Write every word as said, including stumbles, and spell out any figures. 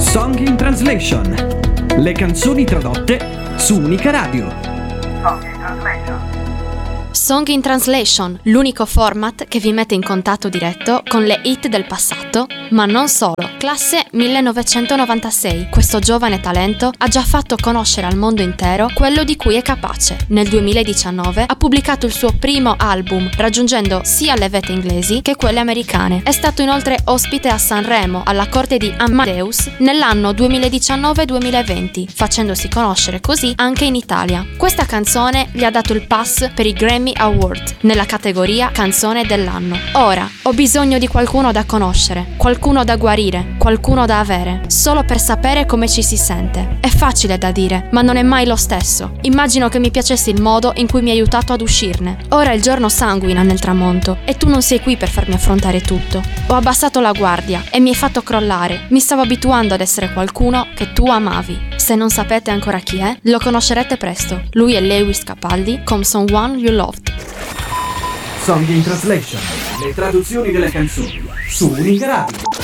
Song in Translation. Le canzoni tradotte su Unica Radio. Song in Translation. Song in Translation, l'unico format che vi mette in contatto diretto con le hit del passato, ma non solo. Classe millenovecentonovantasei, questo giovane talento ha già fatto conoscere al mondo intero quello di cui è capace. Nel duemiladiciannove ha pubblicato il suo primo album, raggiungendo sia le vette inglesi che quelle americane. È stato inoltre ospite a Sanremo, alla corte di Amadeus, nell'anno duemiladiciannove duemilaventi, facendosi conoscere così anche in Italia. Questa canzone gli ha dato il pass per i Grammy Award nella categoria Canzone dell'anno. Ora ho bisogno di qualcuno da conoscere, qualcuno da guarire, qualcuno da avere, solo per sapere come ci si sente. È facile da dire, ma non è mai lo stesso. Immagino che mi piacesse il modo in cui mi hai aiutato ad uscirne. Ora il giorno sanguina nel tramonto e tu non sei qui per farmi affrontare tutto. Ho abbassato la guardia e mi hai fatto crollare. Mi stavo abituando ad essere qualcuno che tu amavi. Se non sapete ancora chi è, lo conoscerete presto. Lui è Lewis Capaldi con Someone You Loved. Song in Translation. Le traduzioni delle canzoni su Unica Radio.